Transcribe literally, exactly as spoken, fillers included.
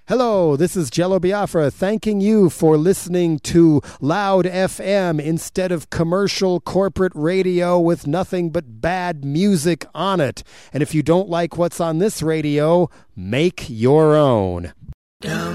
Hello, this is Jello Biafra thanking you for listening to Loud F M instead of commercial corporate radio with nothing but bad music on it. And if you don't like what's on this radio, make your own. Down